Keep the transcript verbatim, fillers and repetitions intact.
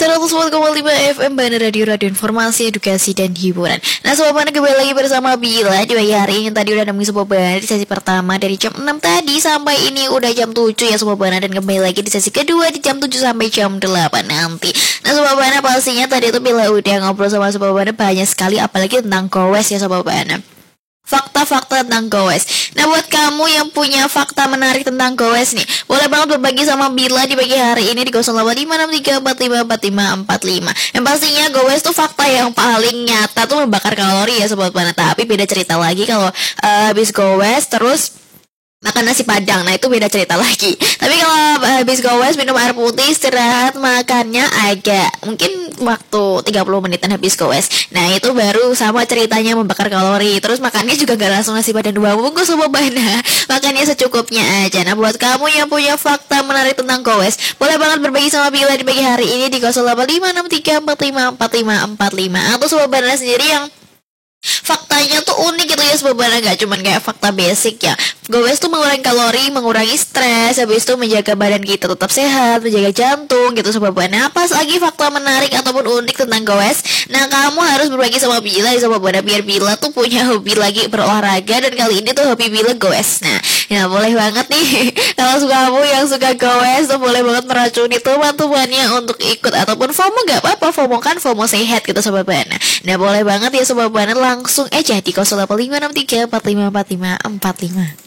seratus empat koma lima F M Bana Radio, Radio Informasi, Edukasi, dan Hiburan. Nah Sobat Bana, kembali lagi bersama Bila di pagi hari ini. Tadi udah nemuin Sobat Bana di sesi pertama dari jam enam tadi sampai ini udah jam tujuh ya Sobat Bana. Dan kembali lagi di sesi kedua di jam tujuh sampai jam delapan nanti. Nah Sobat Bana, pastinya tadi itu Bila udah ngobrol sama Sobat Bana banyak sekali, apalagi tentang gowes ya Sobat Bana. Fakta-fakta tentang gowes. Nah buat kamu yang punya fakta menarik tentang gowes nih, boleh banget berbagi sama Bila di pagi hari ini di nol delapan lima enam tiga empat lima empat lima empat lima. Yang pastinya gowes tuh fakta yang paling nyata tuh membakar kalori ya Sobat Bana. Tapi beda cerita lagi kalau uh, habis gowes terus makan nasi padang, nah itu beda cerita lagi. Tapi kalau habis gowes minum air putih, istirahat, makannya agak mungkin waktu tiga puluh menitan habis gowes. Nah itu baru sama ceritanya membakar kalori. Terus makannya juga gak langsung nasi padang dua bungkus Sobat Bana, makannya secukupnya aja. Nah buat kamu yang punya fakta menarik tentang gowes, boleh banget berbagi sama Bila di pagi hari ini di nol delapan lima enam tiga empat lima empat lima empat lima. Atau Sobat Bana sendiri yang faktanya tuh unik gitu ya Sobat Bana, gak cuman kayak fakta basic ya. Gowes tuh mengurangi kalori, mengurangi stres, habis itu menjaga badan kita tetap sehat, menjaga jantung gitu Sobat Bana. Apa lagi fakta menarik ataupun unik tentang gowes? Nah kamu harus berbagi sama Bila ya Sobat Bana, biar Bila tuh punya hobi lagi berolahraga. Dan kali ini tuh hobi Bila gowes. Nah ya boleh banget nih kalau suka kamu yang suka gowes tuh boleh banget meracuni teman-temannya untuk ikut. Ataupun FOMO gak apa-apa, FOMO kan FOMO sehat gitu Sobat Bana. Nah boleh banget ya Sobat Bana, langsung aja di nol delapan lima enam tiga empat lima empat lima empat lima.